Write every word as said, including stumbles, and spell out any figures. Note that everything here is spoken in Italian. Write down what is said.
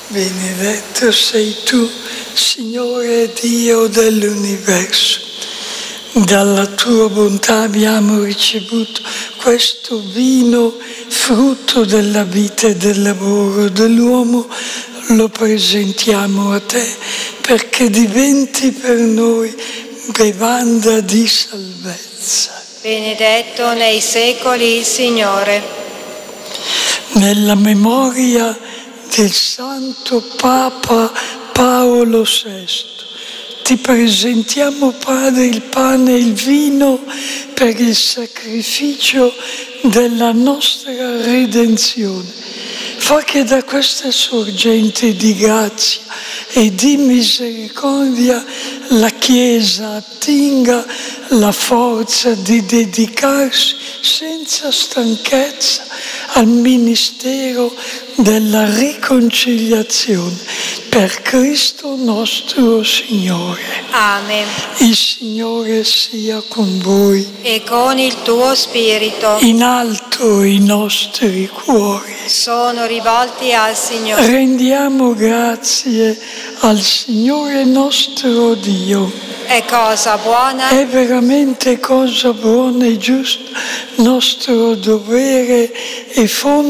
Benedetto sei tu, Signore Dio dell'universo. Dalla tua bontà abbiamo ricevuto questo vino, frutto della vita e del lavoro dell'uomo. Lo presentiamo a te perché diventi per noi bevanda di salvezza. Benedetto nei secoli il Signore. Nella memoria del Santo Papa Paolo sesto, ti presentiamo, Padre, il pane e il vino per il sacrificio della nostra redenzione. Fa che da questa sorgente di grazia e di misericordia la Chiesa attinga la forza di dedicarsi senza stanchezza al ministero della riconciliazione per Cristo nostro Signore. Amen. Il Signore sia con voi. E con il tuo spirito. In alto i nostri cuori sono rivolti al Signore. Rendiamo grazie al Signore nostro Dio. È cosa buona. È veramente cosa buona e giusta, nostro dovere e fonte